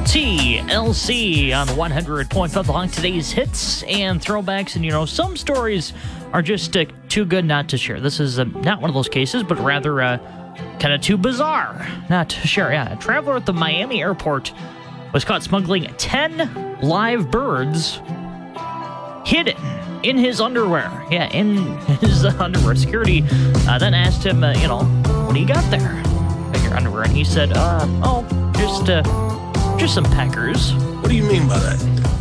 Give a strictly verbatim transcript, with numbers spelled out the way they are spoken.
T L C on one hundred point five along today's hits and throwbacks. And, you know, some stories are just uh, too good not to share. This is uh, not one of those cases, but rather uh, kind of too bizarre not to share. Yeah, a traveler at the Miami airport was caught smuggling ten live birds hidden in his underwear. Yeah, in his uh, underwear. Security uh, then asked him, uh, you know, what do you got there in your underwear? And he said, uh, oh, just, uh, just some peckers. What do you mean by that?